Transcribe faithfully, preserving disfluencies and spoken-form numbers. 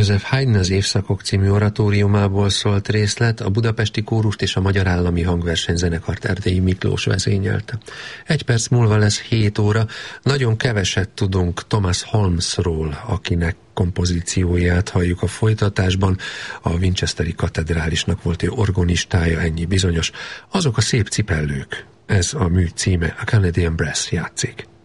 József Haydn az Évszakok című oratóriumából szólt részlet, a Budapesti Kórust és a Magyar Állami Hangversenyzenekart Erdélyi Miklós vezényelte. Egy perc múlva lesz hét óra, nagyon keveset tudunk Thomas Holmesról, akinek kompozícióját halljuk a folytatásban. A Winchesteri katedrálisnak volt ő organistája, ennyi bizonyos. Azok a szép cipellők, ez a mű címe, a Canadian Brass játszik.